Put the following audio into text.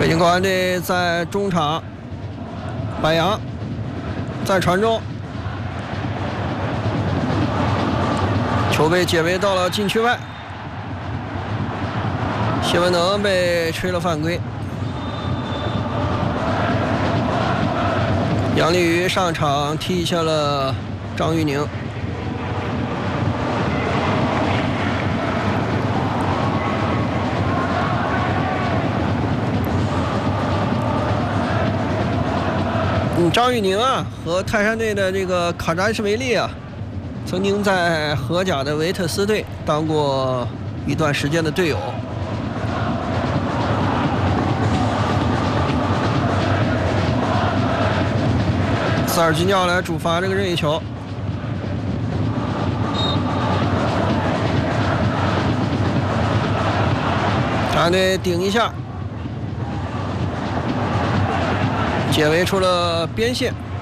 北京国安队在中场，白杨在传中，球被解围到了禁区外，谢文能被吹了犯规。杨立瑜上场踢下了张玉宁。张玉宁啊，和泰山队的这个卡扎什维利啊，曾经在荷甲的维特斯队当过一段时间的队友。塞尔吉尼奥来主罚这个任意球。泰山队顶一下。解围出了边线，